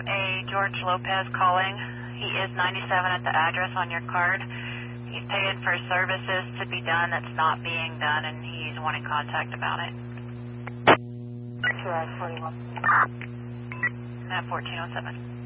A George Lopez calling. He is 97 at the address on your card. He's paying for services to be done that's not being done, and he's wanting contact about it. 2 41. At 1407.